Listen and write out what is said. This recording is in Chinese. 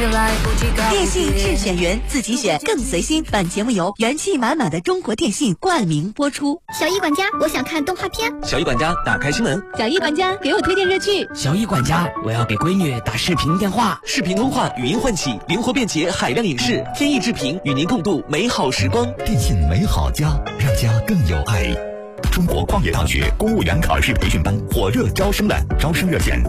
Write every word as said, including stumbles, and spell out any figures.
电信是选员，自己选更随心。本节目由元气满满的中国电信冠名播出。 小易管家，我想看动画片。 小易管家，打开新闻。 小易管家，给我推荐热剧。 小易管家，我要给闺女打视频电话。 视频通话，语音唤起，灵活便捷，海量影视，天意之频，与您共度美好时光。 电信美好家，让家更有爱。中国矿业大学公务员考试培训班火热招生了，招生热线